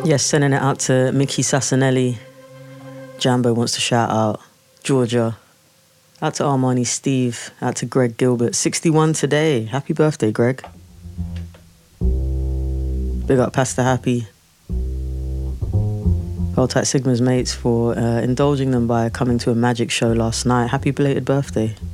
Yes, sending it out to Mickey Sassanelli. Jambo wants to shout out. Georgia. Out to Armani Steve. Out to Greg Gilbert. 61 today. Happy birthday, Greg. Big up Pastor Happy. Hold tight Sigma's mates for indulging them by coming to a magic show last night. Happy belated birthday.